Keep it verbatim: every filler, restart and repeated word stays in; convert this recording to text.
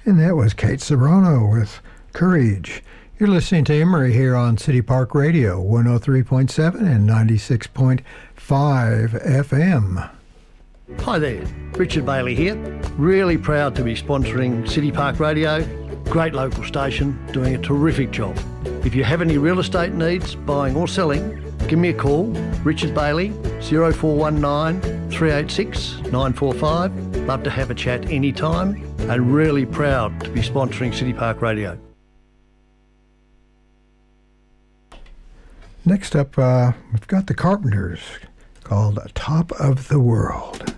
And that was Kate Ceberano with Courage. You're listening to Emery here on City Park Radio, one oh three point seven and ninety-six point five F M. Hi there, Richard Bailey here. Really proud to be sponsoring City Park Radio. Great local station, doing a terrific job. If you have any real estate needs, buying or selling, give me a call, Richard Bailey, oh four one nine, three eight six, nine four five. Love to have a chat anytime, and really proud to be sponsoring City Park Radio. Next up, uh, we've got the Carpenters, called Top of the World.